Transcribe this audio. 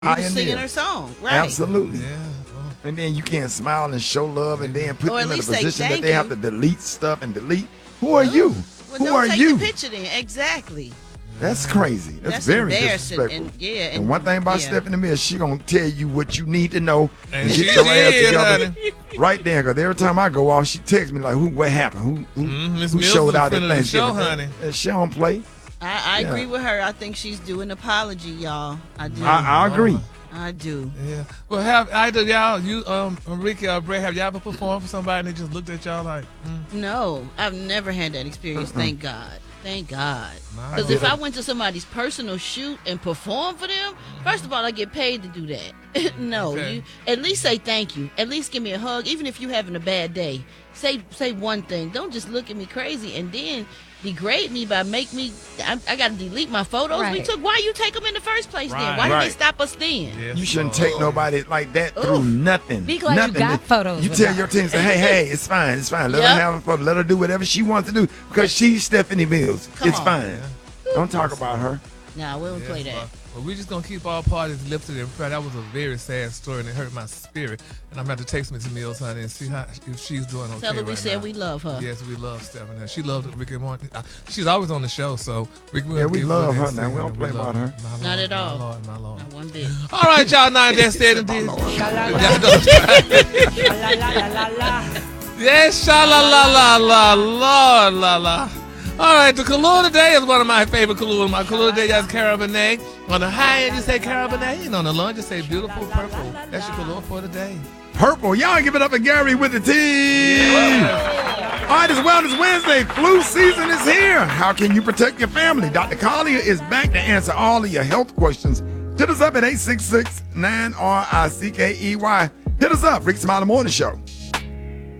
singing her song, right? Absolutely. Yeah. And then you can't smile and show love and then put Or at them in a least say position that thank they have you. to delete stuff and delete. Who are you? Well, Who don't are take you? the picture then. Exactly. That's crazy. That's very embarrassing. disrespectful. And one thing about yeah. Stephanie Mills, she gonna tell you what you need to know And and she get your ass did, together honey. right there. Because every time I go off, she texts me like, "What happened? Who Miss who Mills showed was out at friend of the Thanksgiving?" show, honey. She don't play. I Yeah. agree with her. I think she's due an apology, y'all. I do. I agree. I do. Yeah. Well, have either y'all, you, Ricky or Bray, have y'all ever performed for somebody and they just looked at y'all like, No, I've never had that experience. Thank God. Thank God. My Because God. if I went to somebody's personal shoot and performed for them, first of all, I get paid to do that. No, Okay. you at least say thank you. At least give me a hug, even if you're having a bad day. Say one thing. Don't just look at me crazy and then degrade me by make me. I got to delete my photos we Right. took. Why you take them in the first place? Then Right. why did they Right. stop us then? Yes, You shouldn't Lord. take nobody like that through Oof. nothing. Be glad you nothing. got photos You with tell her. your team, say, hey, it's fine. Let her Yep. have a photo. Let her do whatever she wants to do because she's Stephanie Mills. Come It's on. fine. Don't talk about her. Nah, we don't Yes, play that. Well, we just gonna keep all parties lifted in prayer. That was a very sad story and it hurt my spirit. And I'm gonna have to text Miss Mills, honey, and see if she's doing okay. Tell her we right said now. we love her. Yes, we love Stephanie. She loved Ricky Morton. She's always on the show, so Ricky. Yeah, we give love that her now. We don't singer. play love about her. My Lord, Not at all. My Lord, my Lord. Not one bit. All right, y'all. Now that's said and did. Yes, sha la la la la la la la. All right, the Kahlua today is one of my favorite Kahlua. My Kahlua today is Cabernet. On the high end, you say Cabernet, and on the low end, you say beautiful purple. That's your Kahlua for today. Purple. Y'all give it up for Gary with the T. All right, it's Wellness Wednesday. Flu season is here. How can you protect your family? Dr. Collier is back to answer all of your health questions. Hit us up at 866-9RICKEY. Hit us up, Rick Smiley Morning Show.